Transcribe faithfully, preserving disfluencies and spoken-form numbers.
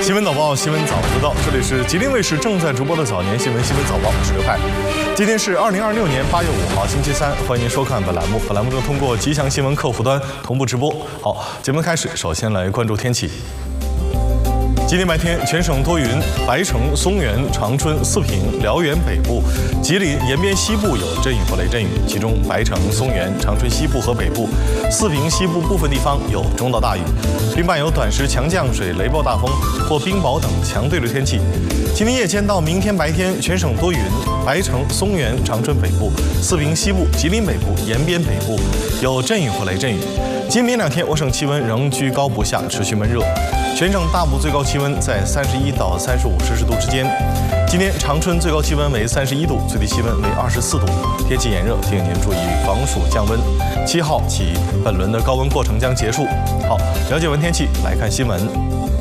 新闻早报，新闻早知道，这里是吉林卫视正在直播的早年新闻新闻早报，我是刘派。今天是二零二六年八月五号，星期三，欢迎您收看本栏目。本栏目正通过吉祥新闻客户端同步直播。好，节目开始，首先来关注天气。今天白天全省多云，白城、松原、长春、四平、辽源北部、吉林延边西部有阵雨或雷阵雨，其中白城、松原、长春西部和北部、四平西部部分地方有中到大雨，并伴有短时强降水、雷暴大风或冰雹等强对流天气。今天夜间到明天白天全省多云，白城、松原、长春北部、四平西部、吉林北部、延边北部有阵雨或雷阵雨。今明两天我省气温仍居高不下，持续闷热。全省大部最高气温在三十一到三十五摄氏度之间。今天长春最高气温为三十一度，最低气温为二十四度，天气炎热，提醒您注意防暑降温。七号起，本轮的高温过程将结束。好，了解完天气，来看新闻。